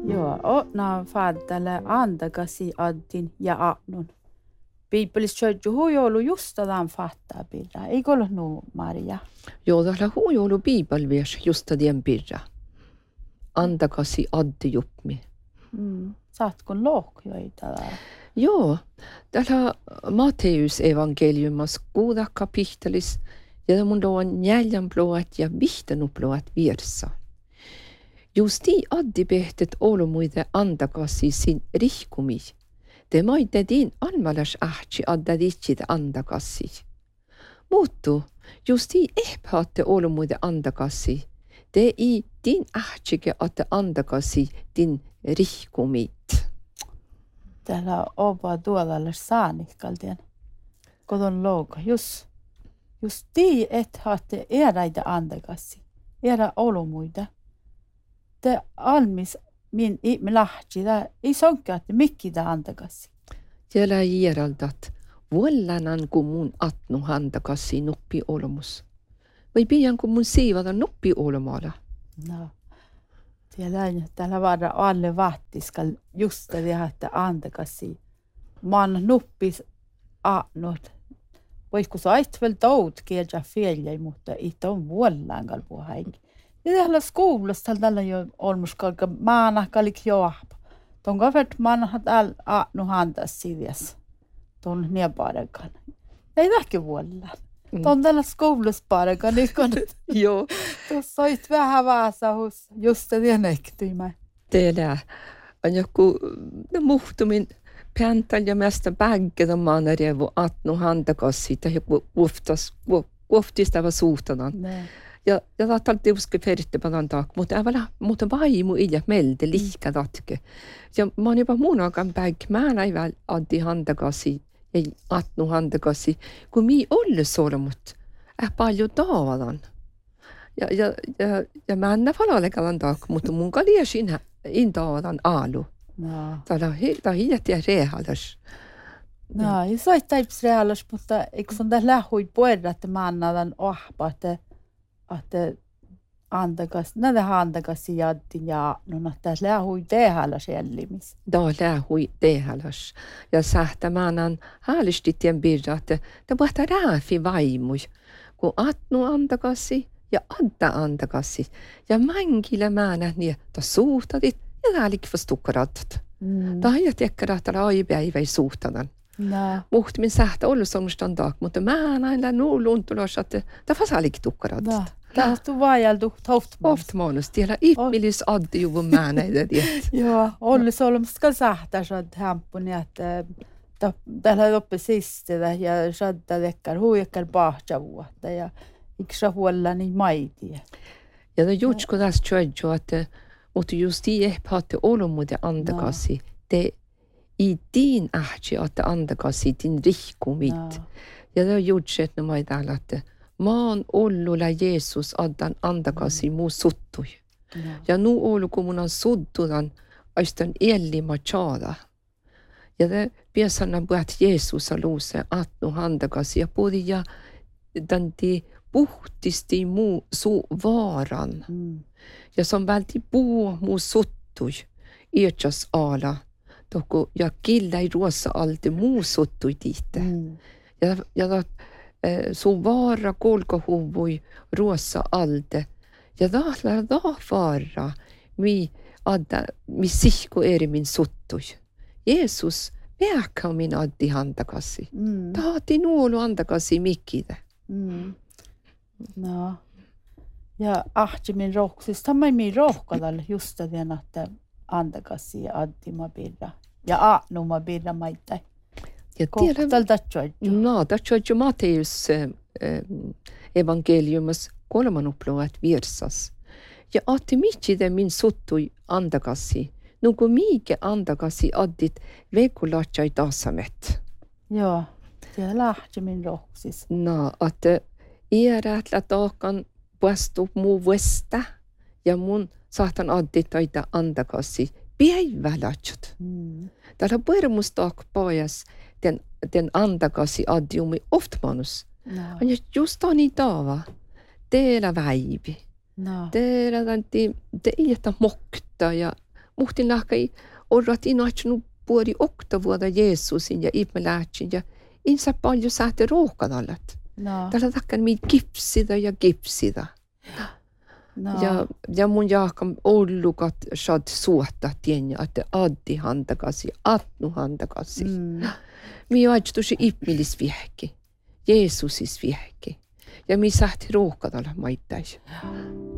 Joo, otna faadale andagasi addin ja annun. Bibelissa tjöjju huijoulu just tämän fattaa birra. Eikö ollut nu, Maria? Joo, tällä huijoulu bibelvers just den birra. Andagasi addi jupmi. Saatko lohjoita? Joo, tällä Matteus evankeliumas 6 kapitelis ja mun on jäljänploat ja vihtanuploat virsa. Justi addi behtet olomuide andagasi sin rihkumi. Te maite din almalas ahti addaditsit andagasi. Muuttu, justi ehpaatte olomuide andagasi. Te i din ahtike atte andagasi din rihkumit. Täällä opa tuolla saanikaltien. Kodon louka. Just tii et haatte eräitä andagasi. Erä olomuide. Te almis min me lahti, ei sonkaatti mikki da andagasi. Siellä järaldat, vuollanan kun mun atnu handagasi nuppi olemus. Vai pian kun mun siivada nuppi olemalla? No, täällä vaada alle vahtiskal just det että andagasi. Man nuppis atnut. Voisiko sä ait väl taut kieltä feljai, mutta ei ton vuollangal puhaik. Ja täällä skoulassa tällä jo olmuskalka maanahkalik joahpa. Ton kafet maanahat nu hantas sivias. Ton nieparekan. Ei vähki vuollaan. Ton tällä skoulassa parekan ikon. Joo. Tuossa oit vähän vaasahus. Just se tienektyimä. Teillä on joku muhtumin pääntäl ja mästä päggetä maanarevu atnu handakassi. Tai joku uoftistava suhtanan. Ja tahtalt tiuske feritte panan taak, mutta vaimu ilja melde liika tatke. Ja mä oon jopa munakan päik, mä näivän addi handakasi ja atnu handakasi, kun mii olles olemut, paljon taavadan. Ja mä ennä falalekalan taak, mutta mun kaliesin in taavadan aalu. Tää hiljat ja rehalas. No, ja soit taips rehalas, mutta eikö sun tässä lähui puolella, että mä annadan ohpa, että andagasi jaddin ja no tässä lähui tehalas jällimis. Lähui tehalas. Ja sähtämään haalisti tien birra, että puhta rääfi vaimui, kun atnu andagasi ja adda andagasi. Ja mänkillä määnä niin, että suhtadit ja täälikin vastukkarattat. Tämä tekkarat ala aipäivä ei suhtadan. Muhti min sähtä ollut sommustan taak, mutta mä näillä nuu luntulos, että tämä vasalikin tukkarattat. Tahtu vaajaldu toftmanus. Toftmanus, tiellä ihmilis addi juvun mä näitä tiet. Joo, ollis olemassa sähtäs, että hämpuni, että täällä oppi sistetä ja sadda tekkar huijakkar pahtja vuotta ja iksä huolla niin maitia. Ja jutsko tässä tjöjjo, että mutta just i ehpaatte olomuide andagasi, te i din ahti, että andagasi din rihkumit. Ja det jutset när man täällä, että maan ollulla Jeesus addan andagasi muu suttui. Ja nu olu kun mun on suttudan, aistan elli machada. Ja det piesana puhat Jeesus aluuse atnu andagasi ja podi ja danti puhtisti muu su varan. Ja som välti puu muu suttui, iätjas ala. Toko ja killa i rosa alti muu suttui tiite. Ja så vara kolkahuvui rosa alde. Ja tahla vara mi sihko eri min suttui. Jeesus vähkä min addi handakasi. Tahti nuolu andakasi mikkide. No. Ja ahti min rohksis. Tämä min rohkadalle just den että andakasi ja addi ma birra. Ja aanu ma birra maittai. Ja tjöjjo Matteus evankeliumas 3 virsas. Ja atti michide min suttui andagasi, nuku miike andagasi addit vekulatsai tasamet. Joo, siellä lähti min rohksis. No, että iärätlä taakan puestu muu vuesta ja mun saatan addit aita andagasi päivälatsut. Täällä puermustaak pojas den andagasi addiumi oftmanus. Ja just on i tava. Teillä väivi. Teillä tanti te iätä mokta ja muhtin lahkai orrat inatsinut puoli oktavuoda Jeesusin ja ihmelähtsin ja insa paljon saatte ruohkadallat. No. Tällä takkan meitä gipsida. No. Ja mun jahkan ollukat saad suhta tienä, että addi handakasi, atnu handakasi. Mi ajatusi ihmilis vihki, Jeesusis vihki. Ja mi sahti ruohkadalla maittais.